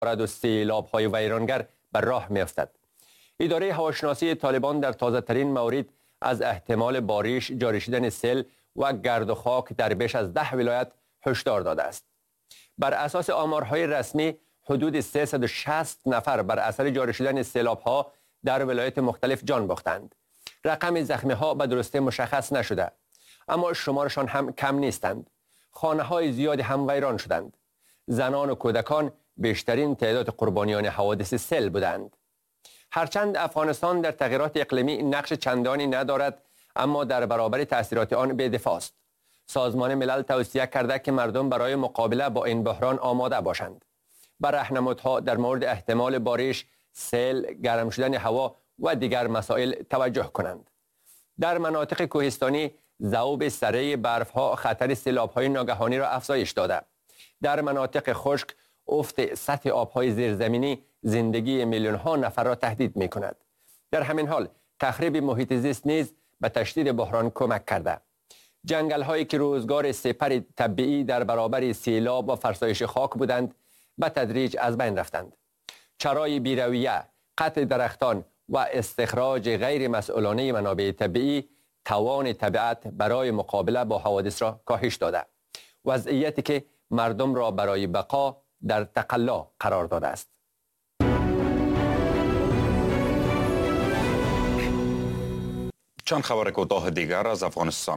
و سیلاب‌های ویرانگر بر راه می‌افتد. اداره هواشناسی طالبان در تازه‌ترین مورد از احتمال بارش، جاری شدن سیل و گرد و خاک در بیش از 10 ولایت هشدار داده است. بر اساس آمارهای رسمی حدود 360 نفر بر اثر جاری شدن سیلاب‌ها در ولایت مختلف جان باختند. رقم زخمی‌ها به درستی مشخص نشده، اما شمارشان هم کم نیستند. خانه‌های زیادی هم ویران شدند. زنان و کودکان بیشترین تعداد قربانیان حوادث سیل بودند. هرچند افغانستان در تغییرات اقلیمی نقش چندانی ندارد، اما در برابر تأثیرات آن بی‌دفاع است. سازمان ملل توصیه کرده که مردم برای مقابله با این بحران آماده باشند. بر راهنمودها در مورد احتمال بارش، سیل، گرم شدن هوا و دیگر مسائل توجه کنند. در مناطق کوهستانی ذوب سریع برف‌ها خطر سیلاب‌های ناگهانی را افزایش داده. در مناطق خشک افت سطح آب‌های زیرزمینی زندگی میلیون‌ها نفر را تهدید می‌کند. در همین حال تخریب محیط زیست نیز به تشدید بحران کمک کرده. جنگل‌هایی که روزگار سپر طبیعی در برابر سیلاب و فرسایش خاک بودند، به تدریج از بین رفتند. چرای بی‌رویه، قطع درختان و استخراج غیر مسئولانه منابع طبیعی توان طبیعت برای مقابله با حوادث را کاهش داده. وضعیتی که مردم را برای بقا در تقلا قرار داده است. چند خبر کوتاه دیگر از افغانستان.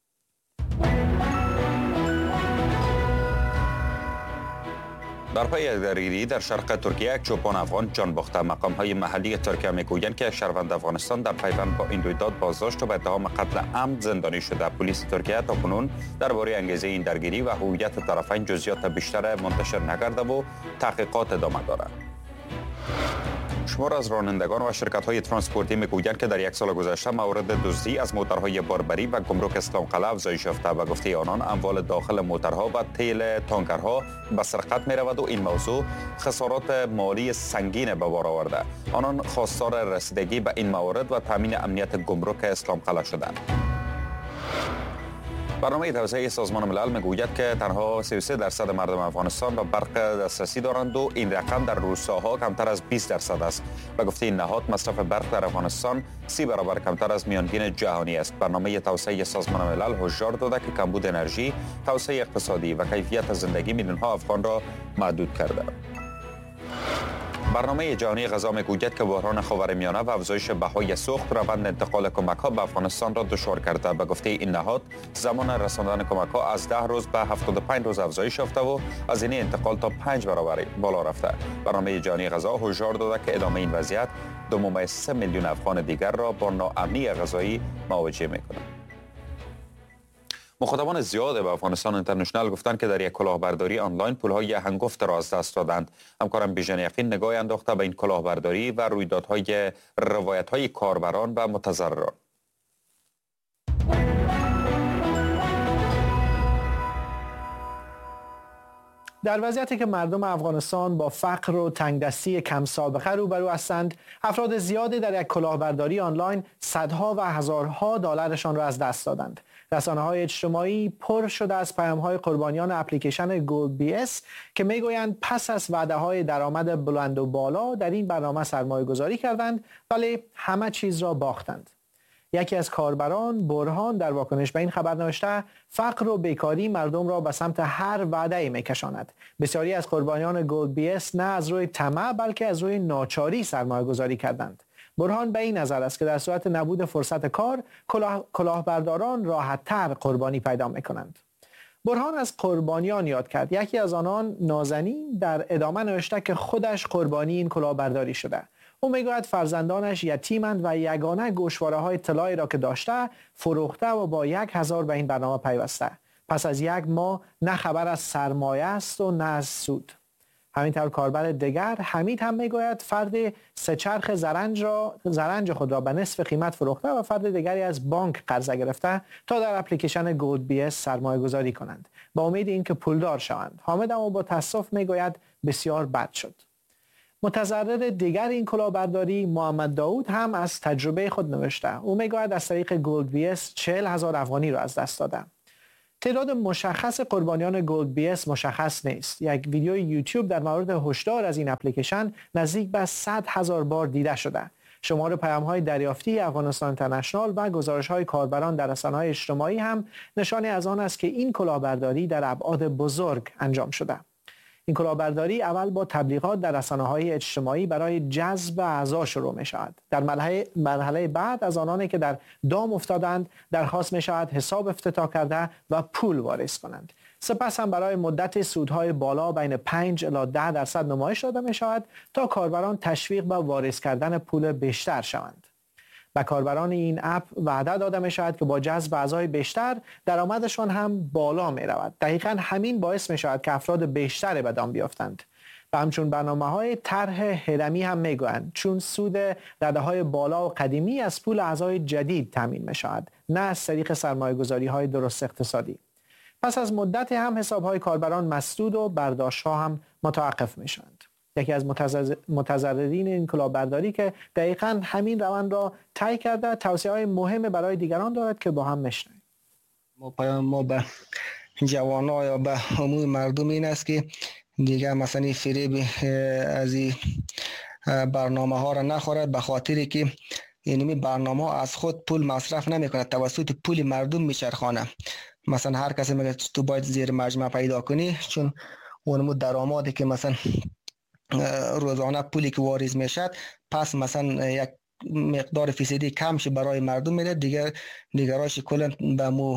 در پی یک درگیری در شرق ترکیه یک چوپان افغان جان باخته. مقام‌های محلی ترکیه میگویند که شهروند افغانستان در پیوند با این رویداد بازداشت و به اتهام قتل عمد زندانی شده. پلیس ترکیه تاکنون درباره انگیزه این درگیری و هویت طرفین جزئیات بیشتر منتشر نکرده و تحقیقات ادامه دارد. شمار از رانندگان و شرکت‌های ترانسپورتی میگویند که در یک سال گذشته مورد دزدی از موترهای باربری و گمرک اسلام قلعه افزایش یافته. و گفته آنان اموال داخل موترها و تیل تانکرها به سرقت می‌رود و این موضوع خسارات مالی سنگین به بار آورده. آنان خواستار رسیدگی به این موارد و تامین امنیت گمرک اسلام قلعه شدند. برنامه توسعه سازمان ملل میگوید که تنها 33% مردم افغانستان به برق دسترسی دارند و این رقم در روستاها کمتر از 20% است. به گفته این نهاد مصرف برق در افغانستان 30 برابر کمتر از میانگین جهانی است. برنامه توسعه سازمان ملل هشدار داده که کمبود انرژی، توسعه اقتصادی و کیفیت زندگی میلیون‌ها افغان را محدود کرده. برنامه جهانی غذا میگوید که بحران خاورمیانه و افزایش بهای سوخت روند انتقال کمک‌ها به افغانستان را دشوار کرده. به گفته این نهاد زمان رساندن کمک‌ها از 10 روز به 75 روز افزایش یافته و هزینه انتقال تا 5 برابر بالا رفته. برنامه جهانی غذا هشدار داده که ادامه این وضعیت 2.3 میلیون افغان دیگر را با ناامنی غذایی مواجه می‌کند. مخاطبان زیاد به افغانستان اینترنشنال گفتند که در یک کلاهبرداری آنلاین پولهای هنگفت را از دست دادند. همکارم بیژن یقین نگاهی انداخته به این کلاهبرداری و رویدادهای روایت‌های کاربران و متضرران. در وضعیتی که مردم افغانستان با فقر و تنگدستی کم سابقه روبرو هستند، افراد زیادی در یک کلاهبرداری آنلاین صدها و هزارها دلارشان را از دست دادند. رسانه‌های اجتماعی پر شده از پیام‌های قربانیان اپلیکیشن گولد بی اس که میگویند پس از وعده‌های درآمد بلند و بالا در این برنامه سرمایه‌گذاری کردند ولی همه چیز را باختند. یکی از کاربران برهان در واکنش به این خبر نوشته فقر و بیکاری مردم را به سمت هر وعده‌ای می‌کشاند. بسیاری از قربانیان گولد بی اس نه از روی طمع بلکه از روی ناچاری سرمایه‌گذاری کردند. برهان به این نظر است که در صورت نبود فرصت کار کلاهبرداران راحت‌تر قربانی پیدا می‌کنند. برهان از قربانیان یاد کرد. یکی از آنان نازنین در ادامه نوشته که خودش قربانی این کلاهبرداری شده. او میگوید فرزندانش یتیمند و یگانه گوشواره‌های طلایی را که داشته فروخته و با 1000 به این برنامه پیوسته. پس از 1 ماه نه خبر از سرمایه است و نه از سود. همینطور کاربر دیگر حمید هم میگوید فرد سه چرخ زرنج خود را به نصف قیمت فروخته و فرد دیگری از بانک قرضه گرفته تا در اپلیکیشن گولد بی اس سرمایه گذاری کنند با امید اینکه پولدار شوند. حامد اما با تاسف میگوید بسیار بد شد. متضرر دیگر این کلاهبرداری محمد داوود هم از تجربه خود نوشته. او میگوید از طریق گولد بی اس 40,000 افغانی را از دست داده. تعداد مشخص قربانیان گولد بی اس مشخص نیست. یک ویدیو یوتیوب در مورد هشدار از این اپلیکیشن نزدیک به 100,000 بار دیده شده. شمار پیام‌های دریافتی افغانستان اینترنشنال و گزارش‌های کاربران در رسانه‌های اجتماعی هم نشانه از آن است که این کلاهبرداری در ابعاد بزرگ انجام شده. این کلاهبرداری اول با تبلیغات در رسانه‌های اجتماعی برای جذب اعضا شروع می‌شود. در مرحله بعد از آنانی که در دام افتادند درخواست می‌شود حساب افتتاح کرده و پول واریز کنند. سپس هم برای مدت سودهای بالا بین 5 الی 10% نمایش داده می‌شود تا کاربران تشویق به واریز کردن پول بیشتر شوند. به کاربران این اپ وعده داده می شود که با جذب اعضای بیشتر درآمدشان هم بالا می رود. دقیقاً همین باعث می شود که افراد بیشتری به دام بیافتند. و همچون برنامه‌های طرح هرمی هم می گویند چون سود رده‌های بالا و قدیمی از پول اعضای جدید تامین می شود، نه از طریق سرمایه‌گذاری‌های درست اقتصادی. پس از مدت هم حساب‌های کاربران مسدود و برداشت‌ها هم متوقف می شوند. یکی از متضررین این کلاهبرداری که دقیقاً همین روند را طی کرده توصیه‌های مهم برای دیگران دارد که با هم میشنویم. ما به جوانان یا به عموم مردم این است که دیگه مثلا فریب از این برنامه ها را نخورد، به خاطری که این برنامه ها از خود پول مصرف نمی کند، توسط پول مردم میچرخانه. مثلا هر کسی میگه تو باید زیر مجمع پیدا کنی، چون اون درآمدی که مثلا روزانه پولی که واریز میشد پس مثلا یک مقدار فیصدی کمش برای مردم میده، دیگراش کلا به مو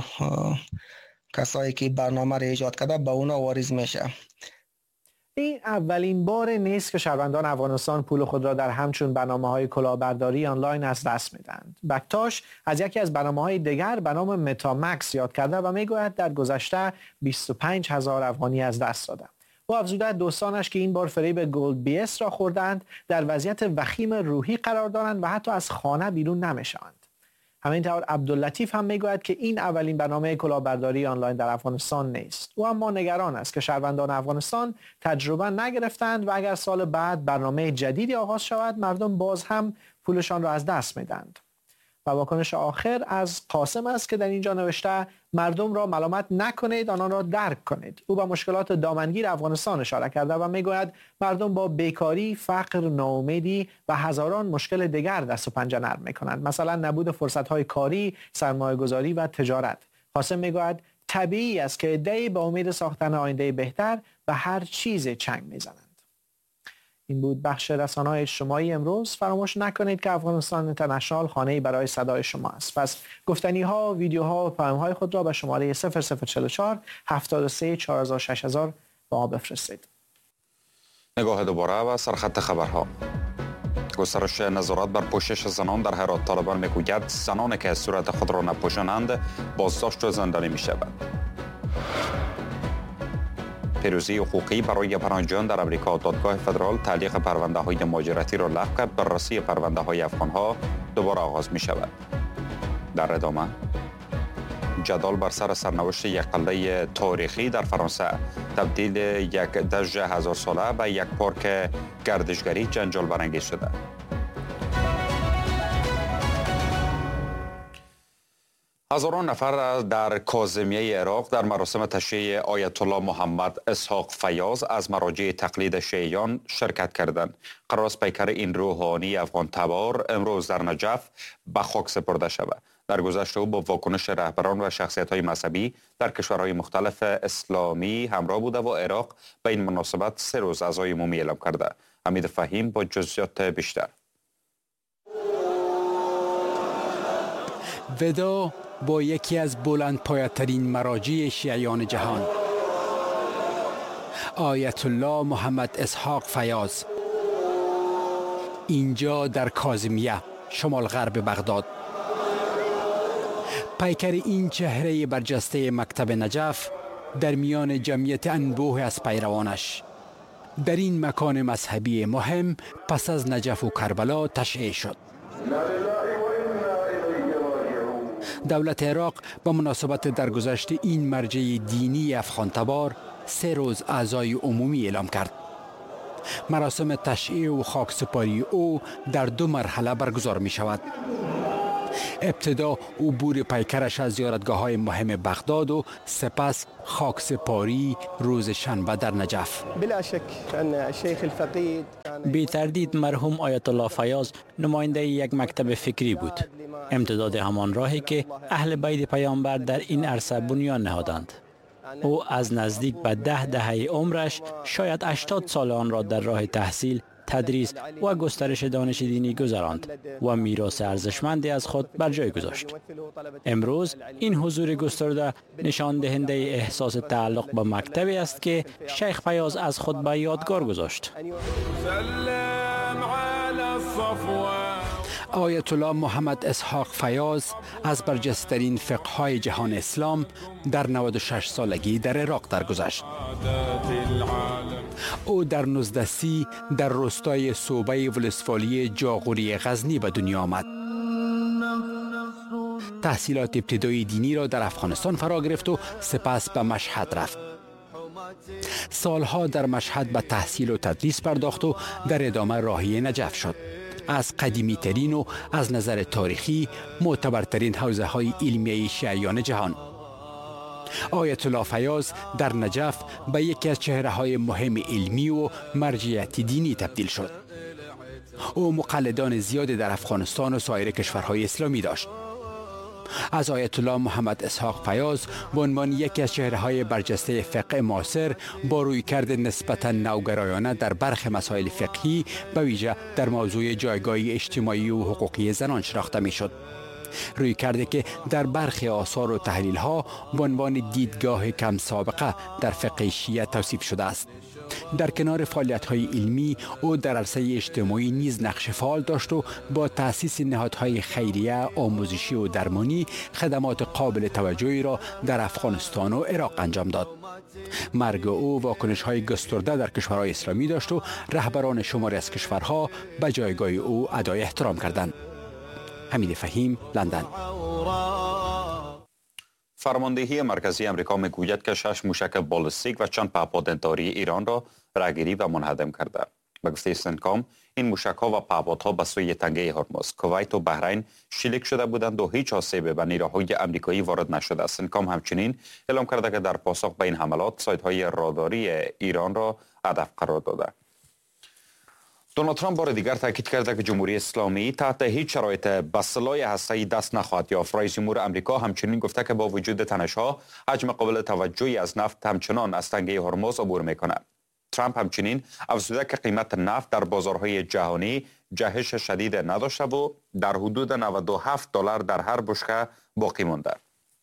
کسایی که برنامه را ایجاد کرده به اونا واریز میشه. این اولین بار نیست که شهروندان افغانستان پول خود را در همچون برنامه‌های کلاهبرداری آنلاین از دست میدهند. بکتاش از یکی از برنامه‌های دیگر به نام متامکس یاد کرده و میگوید در گذشته 25,000 افغانی از دست داده. او افزوده دوستانش که این بار فریب گولد بی اس را خوردند در وضعیت وخیم روحی قرار دارند و حتی از خانه بیرون نمیشوند. همینطور عبداللطیف هم میگوید که این اولین برنامه کلاهبرداری آنلاین در افغانستان نیست. او اما نگران است که شهروندان افغانستان تجربه نگرفتند و اگر سال بعد برنامه جدیدی آغاز شود مردم باز هم پولشان را از دست میدند. و واکنش آخر از قاسم است که در اینجا نوشته مردم را ملامت نکنید، آنان را درک کنید. او به مشکلات دامنگیر افغانستان اشاره کرده و میگوید مردم با بیکاری، فقر، ناامیدی و هزاران مشکل دیگر دست و پنجه نرم میکنند، مثلا نبود فرصت‌های کاری، سرمایه‌گذاری و تجارت. قاسم میگوید طبیعی است که عده‌ای با امید ساختن آینده بهتر به هر چیز چنگ میزنند. این بود بخش رسانه‌های اجتماعی امروز. فراموش نکنید که افغانستان اینترنشنال خانه‌ای برای صدای شما است. پس گفتنی‌ها، ویدیوها و پیام‌های خود را به شماره 0044 73 4000 6000 به ما بفرستید. نگاه دوباره و سرخط خبرها. گسترش نظارت بر پوشش زنان در هرات. طالبان میگوید زنانی که صورت خود را نپوشانند بازداشت و زندانی می‌شوند. پیروزی حقوقی برای پناهجویان در امریکا. دادگاه فدرال تعلیق پرونده‌های مهاجرتی را لغو کرد. بررسی پرونده‌های افغان‌ها دوباره آغاز می‌شود. در ادامه جدال بر سر سرنوشت یک قلعه تاریخی در فرانسه. تبدیل یک دژ 1000 ساله به یک پارک گردشگری جنجال برانگیز شده. هزاران نفر در کاظمیه عراق در مراسم تشییع آیت الله محمد اسحاق فیاض از مراجع تقلید شیعیان شرکت کردند. قرار است پیکر این روحانی افغان تبار امروز در نجف به خاک سپرده شود. در گذشته او با واکنش رهبران و شخصیت‌های مذهبی در کشورهای مختلف اسلامی همراه بوده و عراق به این مناسبت 3 روز عزای عمومی اعلام کرده. حمید فهیم با جزئیات بیشتر. ودا با یکی از بلندپایه‌ترین مراجع شیعیان جهان، آیت الله محمد اسحاق فیاض، اینجا در کاظمیه شمال غرب بغداد. پیکر این چهره برجسته مکتب نجف در میان جمعیت انبوه از پیروانش در این مکان مذهبی مهم پس از نجف و کربلا تشییع شد. دولت عراق به مناسبت درگذشت این مرجع دینی افغان تبار 3 روز عزای عمومی اعلام کرد. مراسم تشییع و خاکسپاری او در 2 مرحله برگزار می شود. ابتدا عبور پیکرش از زیارتگاه‌های مهم بغداد و سپس خاکسپاری روز شنبه در نجف. بلا شک ان الشیخ الفقید بی تردید مرحوم آیت الله فیاض نماینده یک مکتب فکری بود. امتداد همان راهی که اهل بیت پیامبر در این عرصه بنیان نهادند. او از نزدیک به 10 دهه عمرش شاید 80 سال آن را در راه تحصیل، تدریس و گسترش دانش دینی گذراند و میراث ارزشمندی از خود بر جای گذاشت. امروز این حضور گسترده نشان دهنده احساس تعلق به مکتبی است که شیخ فیاض از خود به یادگار گذاشت. آیت الله محمد اسحاق فیاض از برجسته‌ترین فقهای جهان اسلام در 96 سالگی در عراق درگذشت. او در 1930 در روستای صوبه ولسوالی جاغوری غزنی به دنیا آمد. تحصیلات ابتدایی دینی را در افغانستان فرا گرفت و سپس به مشهد رفت. سالها در مشهد به تحصیل و تدریس پرداخت و در ادامه راهی نجف شد. از قدیمی ترین و از نظر تاریخی معتبرترین حوزه های علمیه شیعیان جهان. آیت الله فیاض در نجف به یکی از چهره های مهم علمی و مرجعیت دینی تبدیل شد. او مقلدان زیادی در افغانستان و سایر کشورهای اسلامی داشت. از آیت الله محمد اسحاق فیاض به عنوان یکی از چهره‌های برجسته فقه معاصر با رویکرد نسبتاً نوگرایانه در برخی مسائل فقهی به ویژه در موضوع جایگاه اجتماعی و حقوقی زنان شناخته می‌شد. رویکردی که در برخی آثار و تحلیل‌ها به عنوان دیدگاه کم سابقه در فقه شیعه توصیف شده است. در کنار فعالیت‌های علمی او در عرصه اجتماعی نیز نقش فعال داشت و با تأسیس نهادهای خیریه، آموزشی و درمانی خدمات قابل توجهی را در افغانستان و عراق انجام داد. مرگ او واکنش‌های گسترده در کشورهای اسلامی داشت و رهبران شماری از کشورها به جایگاه او ادای احترام کردند. حمید فهیم، لندن. فرماندهی مرکزی امریکا میگوید که 6 موشک بالستیک و چند پهپادان‌داری ایران را رهگیری و منهدم کرده. به گفته سنتکام این موشک‌ها و پهپادها به سوی تنگه هرمز، کویت و بحرین شلیک شده بودند و هیچ آسیبی به نیروهای امریکایی وارد نشده. سنتکام همچنین اعلام کرده که در پاسخ به این حملات سایت‌های راداری ایران را هدف قرار داده. دونالد ترامپ بار دیگر تاکید کرده که جمهوری اسلامی تحت هیچ شرایط به سلاح هسته‌ای دست نخواهد یافت. رئیس جمهور آمریکا همچنین گفته که با وجود تنش‌ها حجم قابل توجهی از نفت همچنان از تنگه هرمز عبور می‌کند. ترامپ همچنین افزوده که قیمت نفت در بازارهای جهانی جهش شدید نداشته و در حدود $97 در هر بشکه باقی مانده.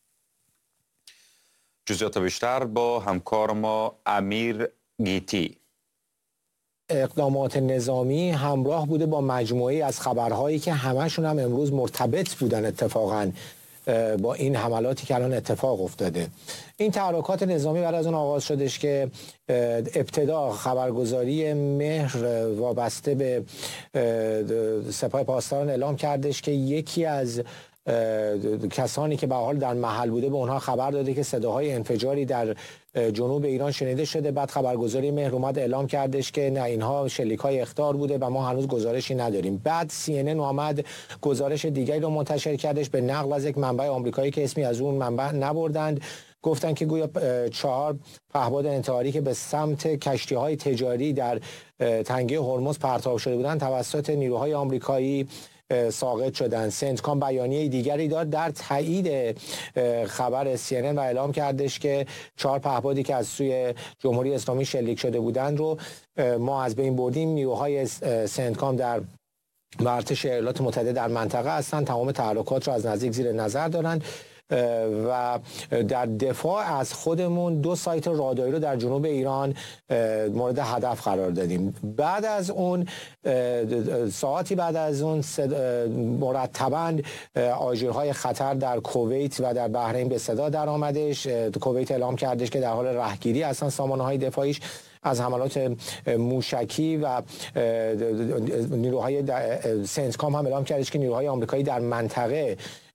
جزئیات بیشتر با همکار ما امیر گیتی. اقدامات نظامی همراه بوده با مجموعی از خبرهایی که همشون هم امروز مرتبط بودن اتفاقاً با این حملاتی که الان اتفاق افتاده. این تحرکات نظامی بعد از اون آغاز شدش که ابتدا خبرگزاری مهر وابسته به سپاه پاسداران اعلام کردش که یکی از کسانی که به حال در محل بوده به اونها خبر داده که صداهای انفجاری در جنوب ایران شنیده شده. بعد خبرگزاری مهر اومد اعلام کردش که نه، اینها شلیک‌های اخطار بوده و ما هنوز گزارشی نداریم. بعد CNN اومد گزارش دیگری رو منتشر کردش به نقل از یک منبع آمریکایی که اسمی از اون منبع نبردند. گفتن که گویا 4 پهپاد انتحاری که به سمت کشتی‌های تجاری در تنگه هرمز پرتاب شده بودند توسط نیروهای آمریکایی ساقط شدن. سنتکام بیانیه دیگری داد در تایید خبر CNN و اعلام کردش که 4 پهپادی که از سوی جمهوری اسلامی شلیک شده بودند رو ما از بین بردیم. نیروهای سنتکام در ارتش ایالات متحده در منطقه هستند، تمام تحرکات رو از نزدیک زیر نظر دارند و در دفاع از خودمون 2 سایت راداری رو در جنوب ایران مورد هدف قرار دادیم. بعد از اون ساعتی بعد از اون مرتباً آژیرهای خطر در کویت و در بحرین به صدا در آمدش. کویت اعلام کردش که در حال رهگیری هستن سامانه‌های دفاعیش از حملات موشکی و نیروهای سنتکام هم اعلام کردش که نیروهای آمریکایی در منطقه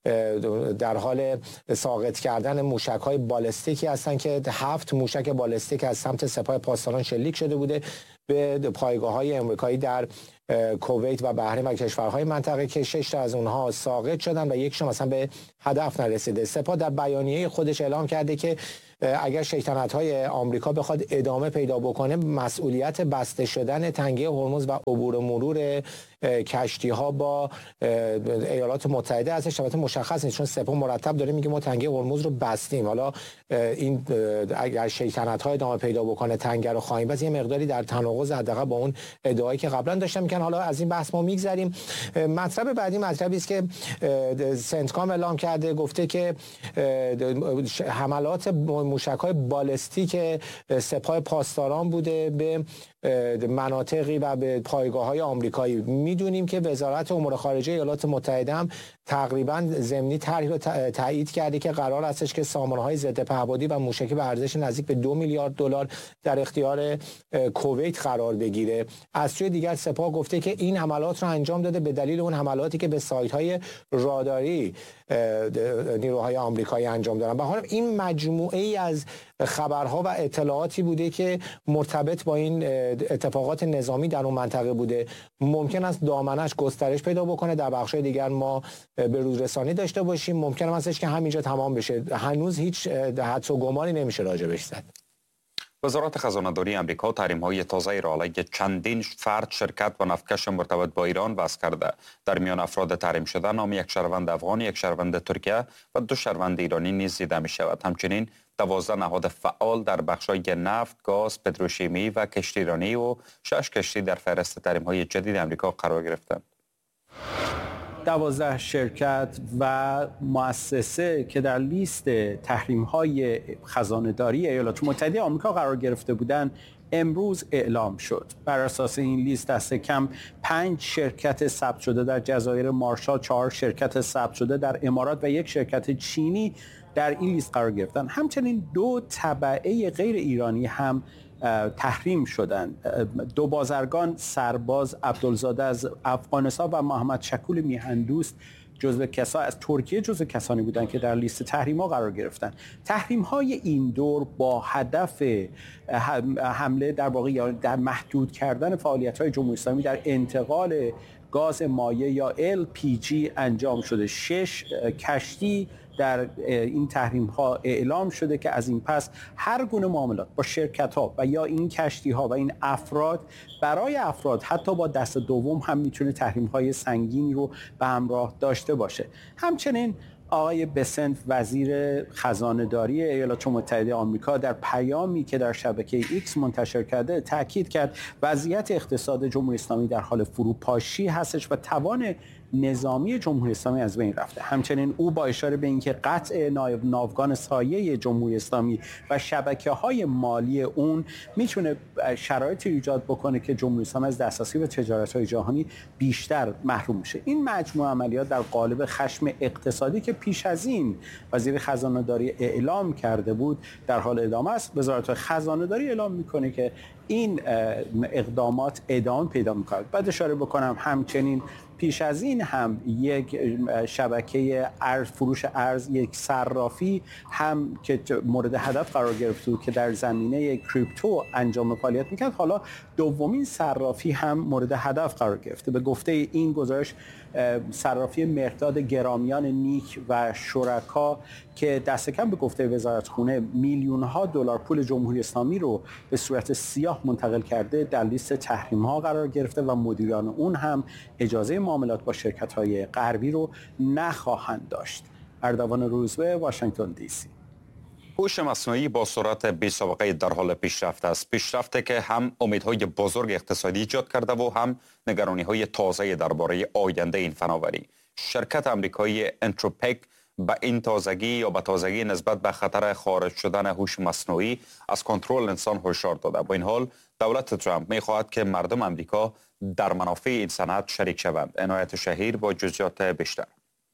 در حال ساقط کردن موشک‌های بالستیکی هستند که 7 موشک بالستیک از سمت سپاه پاسداران شلیک شده بوده به پایگاه‌های آمریکایی در کویت و بحرین و کشورهای منطقه که 6 تا از اونها ساقط شدن و یکیشون مثلا به هدف نرسیده. سپاه در بیانیه خودش اعلام کرده که اگر شیطنت‌های آمریکا بخواد ادامه پیدا بکنه، مسئولیت بسته شدن تنگه هرمز و عبور و مرور کشتی‌ها با ایالات متحده ازش البته مشخص نیست، چون سپاه مرتب داره میگه ما تنگه هرمز رو بستیم. حالا این اگر شیطنت‌ها ادامه پیدا بکنه تنگه رو خواهیم بس، یه مقداری در تناقض حداقل با اون ادعایی که قبلا داشتن میگن. حالا از این بحث ما میگذریم. مطلب بعدی مطلبی است که سنتکام اعلام کرده، گفته که حملات موشک‌های بالستیک سپاه پاسداران بوده به مناطقی و به پایگاه‌های آمریکایی. میدونیم که وزارت امور خارجه ایالات متحده هم تقریبا ضمنی طرحی رو تایید کرده که قرار هستش که سامانه‌های ضد پهپادی و موشکی به ارزش نزدیک به 2 میلیارد دلار در اختیار کویت قرار بگیره. از سوی دیگر سپاه گفته که این حملات رو انجام داده به دلیل اون حملاتی که به سایت‌های راداری نیروهای آمریکایی انجام دادن. به هر حال این مجموعه ای از خبرها و اطلاعاتی بوده که مرتبط با این اتفاقات نظامی در اون منطقه بوده. ممکن است دامنش گسترش پیدا بکنه، در بخش‌های دیگر ما به روز رسانی داشته باشیم. ممکن است که همینجا تمام بشه. هنوز هیچ حدس و گمانی نمیشه راجبش زد. وزارت خزانه‌داری آمریکا تحریم‌های تازه را علیه چندین فرد، شرکت و نفتکش مرتبط با ایران وضع کرده. در میان افراد تحریم شده نام یک شهروند افغان، یک شهروند ترکیه و 2 شهروند ایرانی نیز دیده می شود. همچنین 12 نهاد فعال در بخش‌های نفت، گاز، پتروشیمی و کشتیرانی و 6 کشتی در فهرست تحریم‌های جدید آمریکا قرار گرفتند. 12 شرکت و مؤسسه که در لیست تحریم‌های خزانه‌داری ایالات متحده آمریکا قرار گرفته بودند امروز اعلام شد. بر اساس این لیست دست کم 5 شرکت ثبت شده در جزایر مارشال، 4 شرکت ثبت شده در امارات و 1 شرکت چینی در این لیست قرار گرفتن. همچنین 2 تبعه غیر ایرانی هم تحریم شدند. 2 بازرگان، سرباز عبدالزاده از افغانستان و محمد شکول میهندوست از ترکیه جزو کسانی بودند که در لیست تحریم‌ها قرار گرفتند. تحریم‌های این دور با هدف حمله در واقع یا در محدود کردن فعالیت‌های جمهوری اسلامی در انتقال گاز مایع یا LPG انجام شده. 6 کشتی در این تحریم ها اعلام شده که از این پس هر گونه معاملات با شرکت ها و یا این کشتی ها و این افراد برای افراد حتی با دست دوم هم میتونه تحریم های سنگینی رو به همراه داشته باشه. همچنین آقای بسنت وزیر خزانه‌داری ایالات متحده آمریکا در پیامی که در شبکه ایکس منتشر کرده تاکید کرد وضعیت اقتصاد جمهوری اسلامی در حال فروپاشی هستش و توان نظامی جمهوری اسلامی از بین رفته. همچنین او با اشاره به اینکه قطع ناوگان سایه جمهوری اسلامی و شبکه‌های مالی اون میتونه شرایطی ایجاد بکنه که جمهوری اسلامی از دسترسی به تجارت‌های جهانی بیشتر محروم میشه. این مجموعه عملیات در قالب خشم اقتصادی که پیش از این وزیر خزانه‌داری اعلام کرده بود در حال ادامه است. وزارت خزانه‌داری اعلام میکنه که این اقدامات ادامه پیدا میکنه. بعد اشاره بکنم همچنین پیش از این هم یک شبکه فروش ارز، یک صرافی هم که مورد هدف قرار گرفته بود که در زمینه کریپتو انجام فعالیت میکرد، حالا دومین صرافی هم مورد هدف قرار گرفته. به گفته این گزارش صرافی مرداد گرامیان نیک و شرکا که دست کم به گفته وزارتخونه میلیون ها دلار پول جمهوری اسلامی رو به صورت سیاه منتقل کرده در لیست تحریم ها قرار گرفته و مدیران اون هم اجازه معاملات با شرکت های غربی رو نخواهند داشت. اردوان روزبه، واشنگتن دی سی. هوش مصنوعی با سرعت بی سابقه در حال پیشرفت است. پیشرفتی که هم امیدهای بزرگ اقتصادی ایجاد کرده و هم نگرانی‌های تازه درباره آینده این فناوری. شرکت آمریکایی انتروپیک به این تازگی یا به تازگی نسبت به خطر خارج شدن هوش مصنوعی از کنترل انسان هشدار داده. با این حال دولت ترامپ می‌خواهد که مردم آمریکا در منافع این صنعت شریک شوند. عنایت شهیر با جزئیات بیشتر.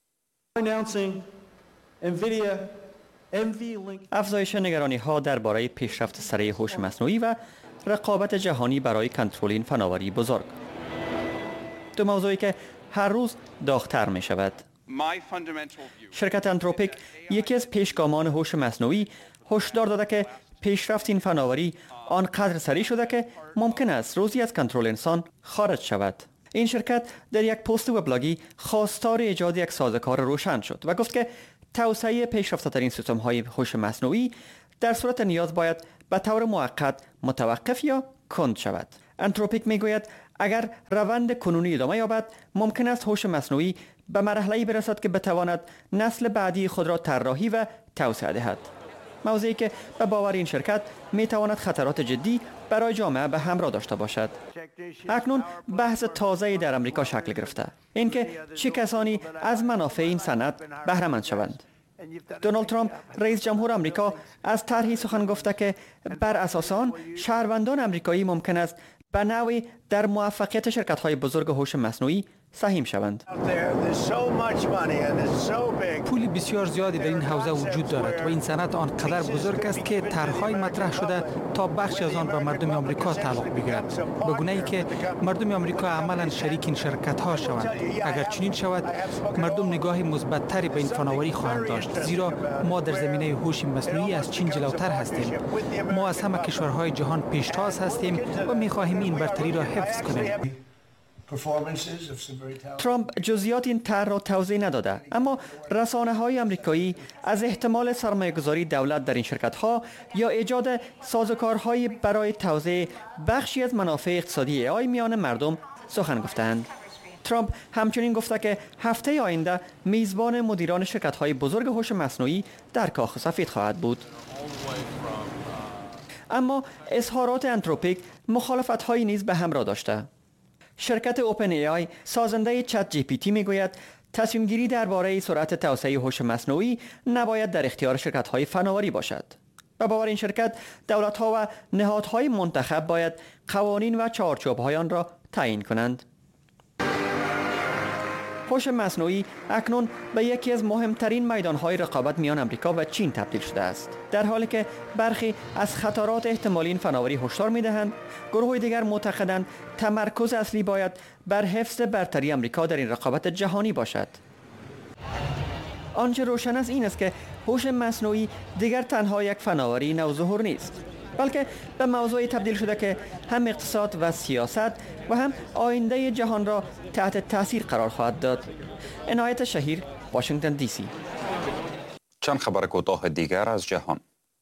افزایش نگرانی‌ها درباره پیشرفت سریع هوش مصنوعی و رقابت جهانی برای کنترل این فناوری بزرگ. 2 موضوعی که هر روز داغ‌تر می‌شود. شرکت انتروپیک، یکی از پیشگامان هوش مصنوعی، هشدار داده که پیشرفت این فناوری آنقدر سریع شده که ممکن است روزی از کنترل انسان خارج شود. این شرکت در یک پست وبلاگی خواستار ایجاد یک سازوکار روشن شد و گفت که توسعه پیشرفته‌ترین سیستم‌های هوش مصنوعی در صورت نیاز باید به طور موقت متوقف یا کند شود. انتروپیک میگوید اگر روند کنونی ادامه یابد، ممکن است هوش مصنوعی به مرحله‌ای برسد که بتواند نسل بعدی خود را طراحی و توسعه دهد. موضوعی که به باور این شرکت میتواند خطرات جدی برای جامعه به همراه داشته باشد. اکنون بحث تازه‌ای در امریکا شکل گرفته، اینکه چه کسانی از منافع این صنعت بهره مند شوند. دونالد ترامپ رئیس جمهور آمریکا از طرحی سخن گفته که بر اساس آن شهروندان آمریکایی ممکن است به نوعی در موفقیت شرکت‌های بزرگ هوش مصنوعی سهیم شوند. پول بسیار زیادی در این حوزه وجود دارد و این صنعت آنقدر بزرگ است که طرح‌های مطرح شده تا بخش از آن به مردم آمریکا تعلق بگیرد، به گونه‌ای که مردم آمریکا عملاً شریک این شرکت‌ها شوند. اگر چنین شود، مردم نگاه مثبت‌تری به این فناوری خواهند داشت، زیرا ما در زمینه هوش مصنوعی از چین جلوتر هستیم. ما از همه کشورهای جهان پیشتاز هستیم و می‌خواهیم این برتری را حفظ کنیم. ترامپ جزئیات این طرح را توضیح نداده، اما رسانه‌های آمریکایی از احتمال سرمایه‌گذاری دولت در این شرکت‌ها یا ایجاد سازوکارهای برای توزیع بخشی از منافع اقتصادی AI میان مردم سخن گفتند. ترامپ همچنین گفته که هفته آینده میزبان مدیران شرکت‌های بزرگ هوش مصنوعی در کاخ سفید خواهد بود. اما اظهارات انتروپیک مخالفت‌هایی نیز به همراه داشته. شرکت اوپن ای آی سازنده چت جی پی تی میگوید تصمیم گیری درباره سرعت توسعه هوش مصنوعی نباید در اختیار شرکت‌های فناوری باشد. به باور این شرکت، دولت‌ها و نهادهای منتخب باید قوانین و چارچوب‌های آن را تعیین کنند. هوش مصنوعی اکنون به یکی از مهمترین میدان‌های رقابت میان آمریکا و چین تبدیل شده است. در حالی که برخی از خطرات احتمالی این فناوری هشدار می‌دهند، گروه دیگر معتقدند تمرکز اصلی باید بر حفظ برتری آمریکا در این رقابت جهانی باشد. آنچه روشن است این است که هوش مصنوعی دیگر تنها یک فناوری نوظهور نیست، بلکه به موضوعی تبدیل شده که هم اقتصاد و سیاست و هم آینده جهان را تحت تاثیر قرار خواهد داد. عنایت شهیر، واشنگتن دی سی. چند خبر کوتاه دیگر از جهان.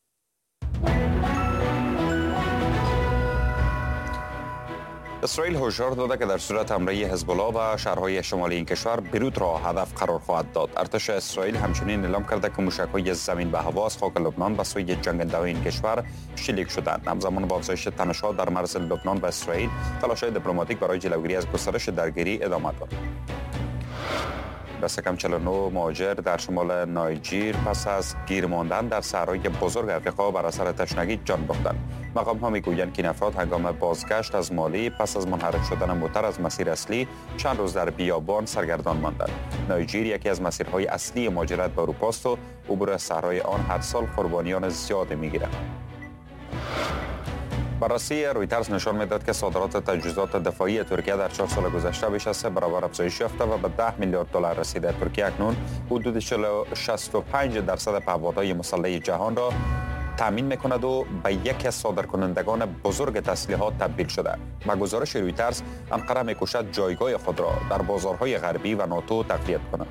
اسرائیل هشدار داده که در صورت حمله حزب الله و شهرهای شمالی این کشور بیروت را هدف قرار خواهد داد. ارتش اسرائیل همچنین اعلام کرده که موشک‌های زمین به هوا از خاک لبنان به سوی جنگنده‌های این کشور شلیک شدند. همزمان با افزایش تنش‌ها در مرز لبنان و اسرائیل، تلاش‌های دیپلماتیک برای جلوگیری از گسترش درگیری ادامه دارد. دست کم 49 مهاجر در شمال نایجیر پس از گیر ماندن در صحرای بزرگ افریقا بر اثر تشنگی جان باختند. مقام‌ها میگویند که این افراد هنگام بازگشت از مالی پس از منحرف شدن موتر از مسیر اصلی چند روز در بیابان سرگردان ماندند. نایجیر یکی از مسیرهای اصلی مهاجرت به اروپا است و عبور از صحرای آن هر سال قربانیان زیادی میگیرد. بررسی رویترز نشان میداد که صادرات تجهیزات دفاعی ترکیه در 4 سال گذشته بیش از 3 برابر افزایش یافته و به 10 میلیارد دلار رسیده. ترکیه اکنون حدود 65% پهپادهای مسلح جهان را تامین میکند و به یکی از صادرکنندگان بزرگ تسلیحات تبدیل شده. با گزارش رویترز، انقره میکوشد جایگاه خود را در بازارهای غربی و ناتو تقویت کند.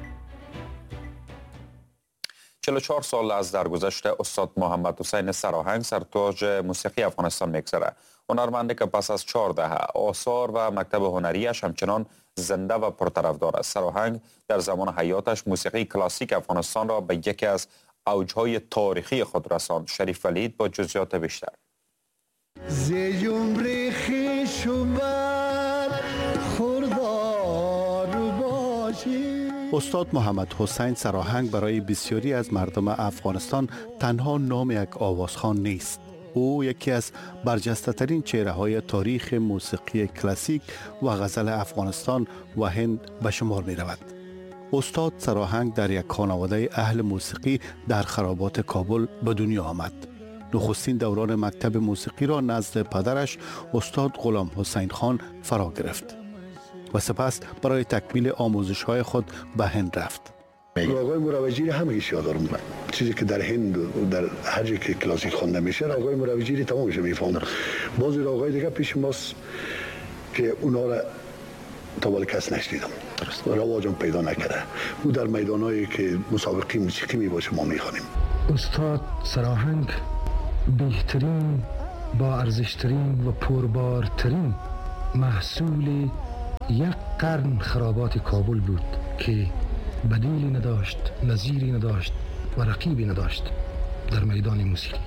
44 سال از درگذشت استاد محمد حسین سراهنگ سرتاج موسیقی افغانستان میگذره. هنرمندی که پس از 4 دهه آثار و مکتب هنریش همچنان زنده و پرطرفدار است. سراهنگ در زمان حیاتش موسیقی کلاسیک افغانستان را به یکی از اوجهای تاریخی خود رساند. شریف ولید با جزئیات بیشتر. استاد محمد حسین سراهنگ برای بسیاری از مردم افغانستان تنها نام یک آوازخوان نیست. او یکی از برجسته‌ترین چهره‌های تاریخ موسیقی کلاسیک و غزل افغانستان و هند به شمار می رود. استاد سراهنگ در یک خانواده اهل موسیقی در خرابات کابل به دنیا آمد. نخستین دوران مکتب موسیقی را نزد پدرش استاد غلام حسین خان فرا گرفت و سپس برای تکمیل آموزش‌های خود به هند رفت. راگای مروجیری همگیش یادم چیزی که در هند و در هر جایی که کلاسیک خوانده میشه راگای مروجیری تمامش میفهمم. بعضی راگای دیگه پیش ماست که اونا را تا ولی کس نشنیدم، رواجم پیدا نکرده. او در میدانایی که مسابقه موسیقی می باشه ما میخوانیم. استاد سراهنگ بهترین، با ارزشترین و پربارترین محصول یک قرن خرابات کابل بود که بدیلی نداشت، نظیری نداشت و رقیبی نداشت در میدان موسیقی.